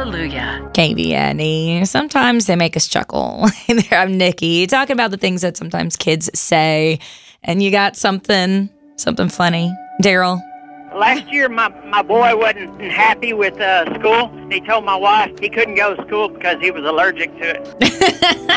Hallelujah. KBNE. Sometimes they make us chuckle. Hey there, I'm Nikki, talking about the things that sometimes kids say. And you got something funny. Daryl? Last year, my boy wasn't happy with school. He told my wife he couldn't go to school because he was allergic to it.